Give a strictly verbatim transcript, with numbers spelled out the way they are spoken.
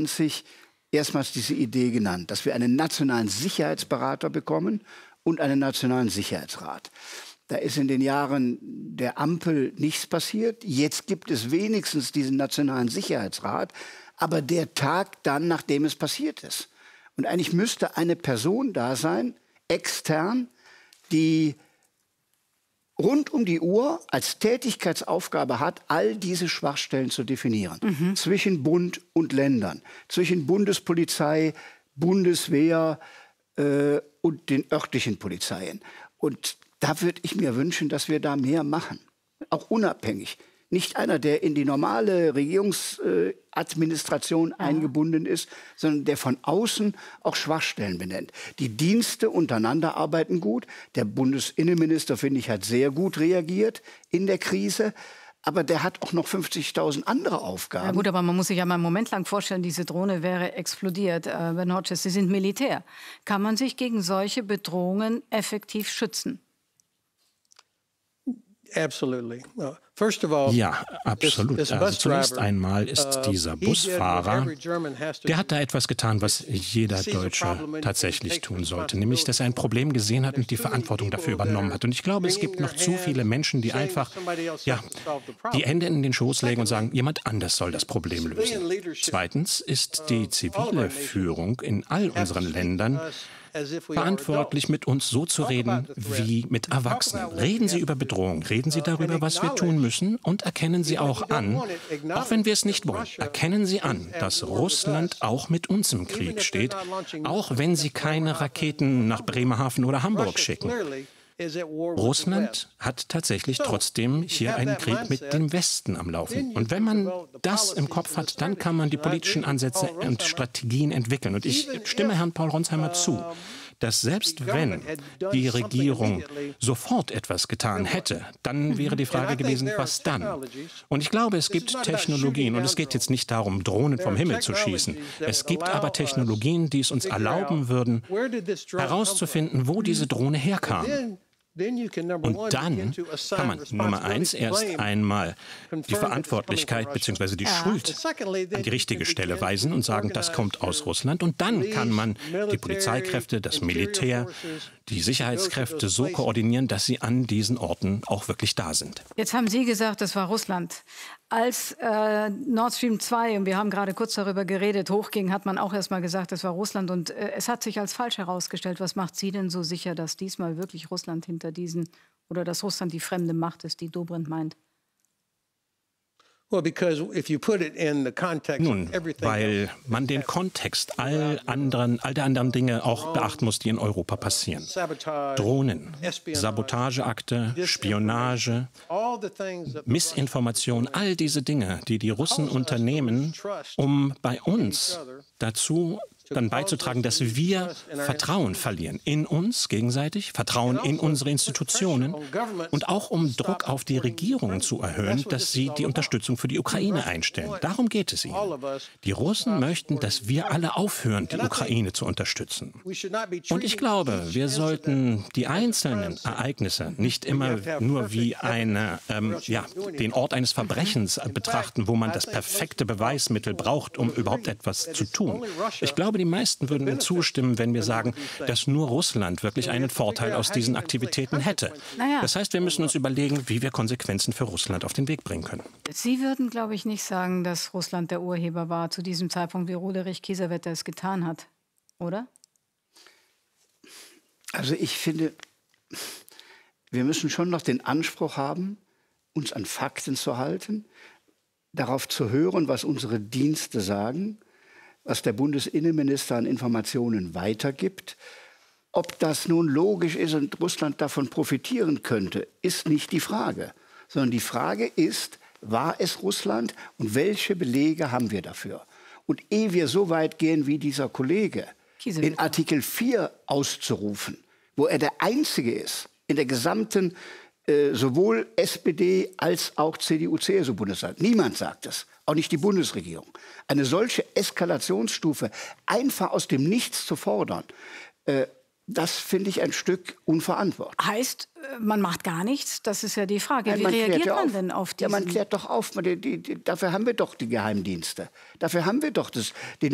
neunzig erstmals diese Idee genannt, dass wir einen nationalen Sicherheitsberater bekommen und einen nationalen Sicherheitsrat. Da ist in den Jahren der Ampel nichts passiert. Jetzt gibt es wenigstens diesen nationalen Sicherheitsrat, aber der tagt dann, nachdem es passiert ist. Und eigentlich müsste eine Person da sein, extern, die rund um die Uhr als Tätigkeitsaufgabe hat, all diese Schwachstellen zu definieren. Mhm. Zwischen Bund und Ländern, zwischen Bundespolizei, Bundeswehr äh, und den örtlichen Polizeien. Und da würde ich mir wünschen, dass wir da mehr machen, auch unabhängig. Nicht einer, der in die normale Regierungsadministration äh, eingebunden ist, sondern der von außen auch Schwachstellen benennt. Die Dienste untereinander arbeiten gut. Der Bundesinnenminister, finde ich, hat sehr gut reagiert in der Krise. Aber der hat auch noch fünfzigtausend andere Aufgaben. Ja gut, aber man muss sich ja mal einen Moment lang vorstellen, diese Drohne wäre explodiert. Äh, Ben Hodges, Sie sind Militär. Kann man sich gegen solche Bedrohungen effektiv schützen? Ja, absolut. Also zunächst einmal ist dieser Busfahrer, der hat da etwas getan, was jeder Deutsche tatsächlich tun sollte, nämlich, dass er ein Problem gesehen hat und die Verantwortung dafür übernommen hat. Und ich glaube, es gibt noch zu viele Menschen, die einfach ja, die Hände in den Schoß legen und sagen, jemand anders soll das Problem lösen. Zweitens ist die zivile Führung in all unseren Ländern verantwortlich, mit uns so zu reden wie mit Erwachsenen. Reden Sie über Bedrohung, reden Sie darüber, was wir tun müssen und erkennen Sie auch an, auch wenn wir es nicht wollen, erkennen Sie an, dass Russland auch mit uns im Krieg steht, auch wenn Sie keine Raketen nach Bremerhaven oder Hamburg schicken. Russland hat tatsächlich trotzdem hier einen Krieg mit dem Westen am Laufen. Und wenn man das im Kopf hat, dann kann man die politischen Ansätze und Strategien entwickeln. Und ich stimme Herrn Paul Ronsheimer zu, dass selbst wenn die Regierung sofort etwas getan hätte, dann wäre die Frage gewesen, was dann? Und ich glaube, es gibt Technologien, und es geht jetzt nicht darum, Drohnen vom Himmel zu schießen. Es gibt aber Technologien, die es uns erlauben würden, herauszufinden, wo diese Drohne herkam. Und dann kann man Nummer eins erst einmal die Verantwortlichkeit bzw. die Schuld an die richtige Stelle weisen und sagen, das kommt aus Russland. Und dann kann man die Polizeikräfte, das Militär, die Sicherheitskräfte so koordinieren, dass sie an diesen Orten auch wirklich da sind. Jetzt haben Sie gesagt, das war Russland. Als äh, Nord Stream zwei, und wir haben gerade kurz darüber geredet, hochging, hat man auch erst mal gesagt, das war Russland. Und äh, es hat sich als falsch herausgestellt. Was macht Sie denn so sicher, dass diesmal wirklich Russland hinter diesen, oder dass Russland die fremde Macht ist, die Dobrindt meint? Nun, weil man den Kontext all, anderen, all der anderen Dinge auch beachten muss, die in Europa passieren. Drohnen, Sabotageakte, Spionage, Missinformation, all diese Dinge, die die Russen unternehmen, um bei uns dazu dann beizutragen, dass wir Vertrauen verlieren in uns gegenseitig, Vertrauen in unsere Institutionen und auch um Druck auf die Regierungen zu erhöhen, dass sie die Unterstützung für die Ukraine einstellen. Darum geht es ihnen. Die Russen möchten, dass wir alle aufhören, die Ukraine zu unterstützen. Und ich glaube, wir sollten die einzelnen Ereignisse nicht immer nur wie eine, ähm, ja, den Ort eines Verbrechens betrachten, wo man das perfekte Beweismittel braucht, um überhaupt etwas zu tun. Ich glaube, die meisten würden mir zustimmen, wenn wir sagen, dass nur Russland wirklich einen Vorteil aus diesen Aktivitäten hätte. Das heißt, wir müssen uns überlegen, wie wir Konsequenzen für Russland auf den Weg bringen können. Sie würden, glaube ich, nicht sagen, dass Russland der Urheber war zu diesem Zeitpunkt, wie Roderich Kiesewetter es getan hat, oder? Also ich finde, wir müssen schon noch den Anspruch haben, uns an Fakten zu halten, darauf zu hören, was unsere Dienste sagen, was der Bundesinnenminister an Informationen weitergibt. Ob das nun logisch ist und Russland davon profitieren könnte, ist nicht die Frage. Sondern die Frage ist, war es Russland und welche Belege haben wir dafür? Und ehe wir so weit gehen wie dieser Kollege, den Artikel vier auszurufen, wo er der Einzige ist in der gesamten äh, sowohl S P D als auch C D U C S U-Bundestag. Niemand sagt es. Auch nicht die Bundesregierung. Eine solche Eskalationsstufe einfach aus dem Nichts zu fordern, äh, das finde ich ein Stück unverantwortlich. Heißt, man macht gar nichts? Das ist ja die Frage. Nein, Wie reagiert ja man auf. denn auf diesen... Ja, man klärt doch auf. Die, die, die, dafür haben wir doch die Geheimdienste. Dafür haben wir doch das, den